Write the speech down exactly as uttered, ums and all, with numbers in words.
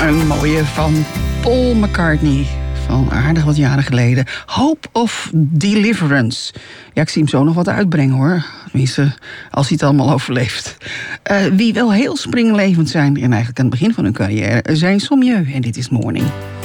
Een mooie van Paul McCartney. Van aardig wat jaren geleden. Hope of Deliverance. Ja, ik zie hem zo nog wat uitbrengen, hoor. Tenminste, als hij het allemaal overleeft. Uh, wie wel heel springlevend zijn, en eigenlijk aan het begin van hun carrière, zijn Sommieu. En dit is Morning.